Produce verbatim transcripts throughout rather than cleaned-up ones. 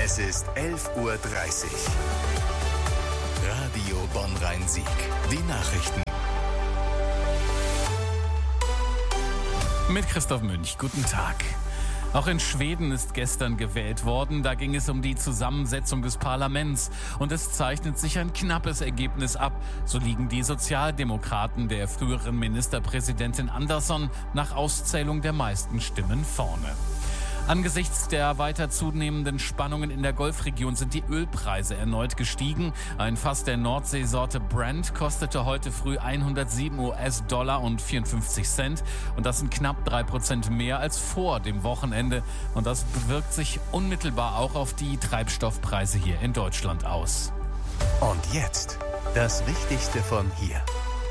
Es ist elf Uhr dreißig. Radio Bonn-Rhein-Sieg. Die Nachrichten. Mit Christoph Münch. Guten Tag. Auch in Schweden ist gestern gewählt worden. Da ging es um die Zusammensetzung des Parlaments. Und es zeichnet sich ein knappes Ergebnis ab. So liegen die Sozialdemokraten der früheren Ministerpräsidentin Andersson nach Auszählung der meisten Stimmen vorne. Angesichts der weiter zunehmenden Spannungen in der Golfregion sind die Ölpreise erneut gestiegen. Ein Fass der Nordseesorte Brent kostete heute früh hundertsieben US-Dollar und vierundfünfzig Cent. Und das sind knapp drei Prozent mehr als vor dem Wochenende. Und das bewirkt sich unmittelbar auch auf die Treibstoffpreise hier in Deutschland aus. Und jetzt das Wichtigste von hier.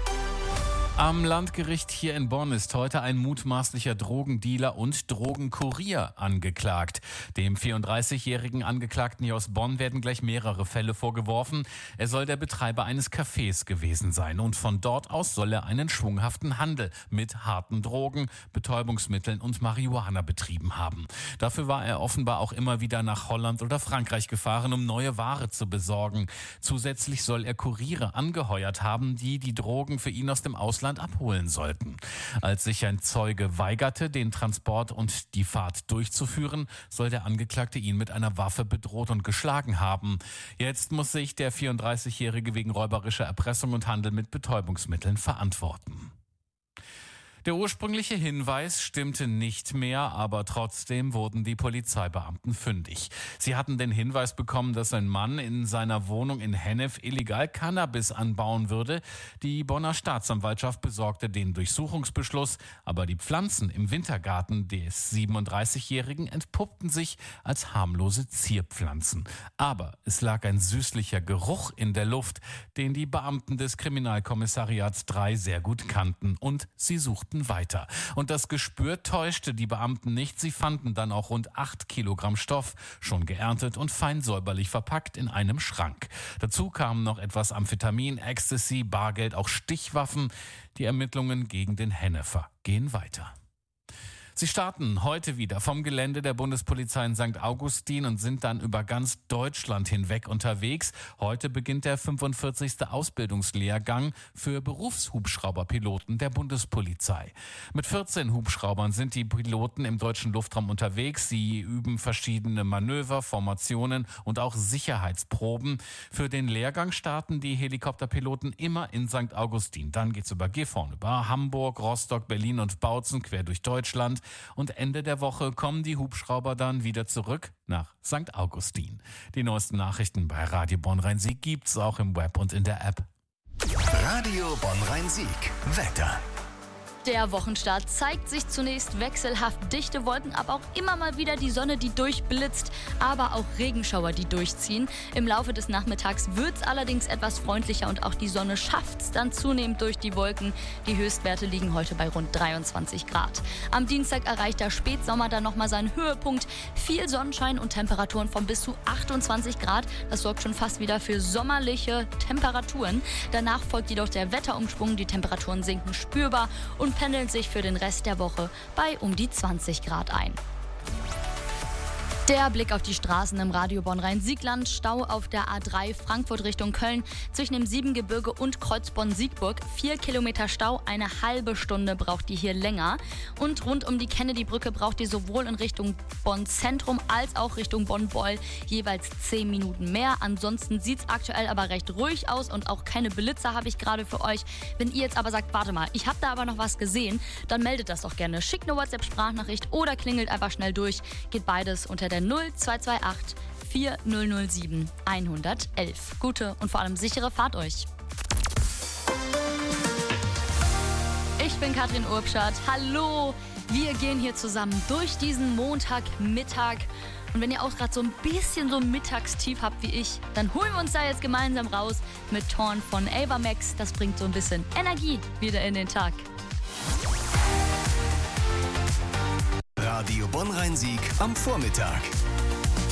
Am Landgericht hier in Bonn ist heute ein mutmaßlicher Drogendealer und Drogenkurier angeklagt. Dem vierunddreißigjährigen Angeklagten hier aus Bonn werden gleich mehrere Fälle vorgeworfen. Er soll der Betreiber eines Cafés gewesen sein und von dort aus soll er einen schwunghaften Handel mit harten Drogen, Betäubungsmitteln und Marihuana betrieben haben. Dafür war er offenbar auch immer wieder nach Holland oder Frankreich gefahren, um neue Ware zu besorgen. Zusätzlich soll er Kuriere angeheuert haben, die die Drogen für ihn aus dem Ausland abholen sollten. Als sich ein Zeuge weigerte, den Transport und die Fahrt durchzuführen, soll der Angeklagte ihn mit einer Waffe bedroht und geschlagen haben. Jetzt muss sich der vierunddreißigjährige wegen räuberischer Erpressung und Handel mit Betäubungsmitteln verantworten. Der ursprüngliche Hinweis stimmte nicht mehr, aber trotzdem wurden die Polizeibeamten fündig. Sie hatten den Hinweis bekommen, dass ein Mann in seiner Wohnung in Hennef illegal Cannabis anbauen würde. Die Bonner Staatsanwaltschaft besorgte den Durchsuchungsbeschluss, aber die Pflanzen im Wintergarten des siebenunddreißigjährigen entpuppten sich als harmlose Zierpflanzen. Aber es lag ein süßlicher Geruch in der Luft, den die Beamten des Kriminalkommissariats drei sehr gut kannten, und sie suchten weiter. Und das Gespür täuschte die Beamten nicht. Sie fanden dann auch rund acht Kilogramm Stoff, schon geerntet und fein säuberlich verpackt in einem Schrank. Dazu kamen noch etwas Amphetamin, Ecstasy, Bargeld, auch Stichwaffen. Die Ermittlungen gegen den Hennefer gehen weiter. Sie starten heute wieder vom Gelände der Bundespolizei in Sankt Augustin und sind dann über ganz Deutschland hinweg unterwegs. Heute beginnt der fünfundvierzigste Ausbildungslehrgang für Berufshubschrauberpiloten der Bundespolizei. Mit vierzehn Hubschraubern sind die Piloten im deutschen Luftraum unterwegs. Sie üben verschiedene Manöver, Formationen und auch Sicherheitsproben. Für den Lehrgang starten die Helikopterpiloten immer in Sankt Augustin. Dann geht's über Gifhorn, über Hamburg, Rostock, Berlin und Bautzen quer durch Deutschland. Und Ende der Woche kommen die Hubschrauber dann wieder zurück nach Sankt Augustin. Die neuesten Nachrichten bei Radio Bonn-Rhein-Sieg gibt's auch im Web und in der App. Radio Bonn-Rhein-Sieg. Wetter. Der Wochenstart zeigt sich zunächst wechselhaft dichte Wolken, aber auch immer mal wieder die Sonne, die durchblitzt, aber auch Regenschauer, die durchziehen. Im Laufe des Nachmittags wird es allerdings etwas freundlicher und auch die Sonne schafft es dann zunehmend durch die Wolken. Die Höchstwerte liegen heute bei rund dreiundzwanzig Grad. Am Dienstag erreicht der Spätsommer dann nochmal seinen Höhepunkt. Viel Sonnenschein und Temperaturen von bis zu achtundzwanzig Grad. Das sorgt schon fast wieder für sommerliche Temperaturen. Danach folgt jedoch der Wetterumschwung. Die Temperaturen sinken spürbar und pendeln sich für den Rest der Woche bei um die zwanzig Grad ein. Der Blick auf die Straßen im Radio Bonn-Rhein-Siegland. Stau auf der A drei Frankfurt Richtung Köln zwischen dem Siebengebirge und Kreuzbonn-Siegburg. Vier Kilometer Stau, eine halbe Stunde braucht die hier länger. Und rund um die Kennedy-Brücke braucht die sowohl in Richtung Bonn-Zentrum als auch Richtung Bonn-Beul jeweils zehn Minuten mehr. Ansonsten sieht es aktuell aber recht ruhig aus und auch keine Blitzer habe ich gerade für euch. Wenn ihr jetzt aber sagt, warte mal, ich habe da aber noch was gesehen, dann meldet das doch gerne. Schickt eine WhatsApp-Sprachnachricht oder klingelt einfach schnell durch. Geht beides unter der null zwei zwei acht vier null null sieben eins eins eins. Gute und vor allem sichere Fahrt euch. Ich bin Katrin Urbschat. Hallo! Wir gehen hier zusammen durch diesen Montagmittag. Und wenn ihr auch gerade so ein bisschen so ein Mittagstief habt wie ich, dann holen wir uns da jetzt gemeinsam raus mit Torn von Ava Max. Das bringt so ein bisschen Energie wieder in den Tag. Radio Bonn-Rhein-Sieg am Vormittag.